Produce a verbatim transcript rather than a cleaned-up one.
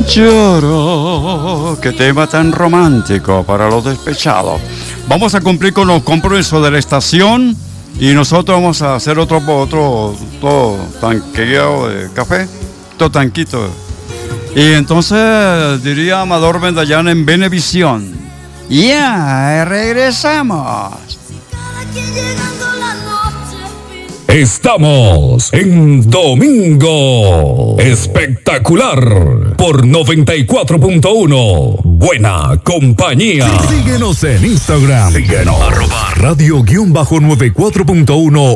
Lloro, qué tema tan romántico para los despechados. Vamos a cumplir con los compromisos de la estación y nosotros vamos a hacer otro, otro, todo tanqueado de café, todo tanquito. Y entonces diría Amador Bendayán en Venevisión. Ya, regresamos. Estamos en Domingo Espectacular por noventa y cuatro punto uno. Buena compañía. Sí, síguenos en Instagram. Síguenos. Arroba Radio-noventa y cuatro punto uno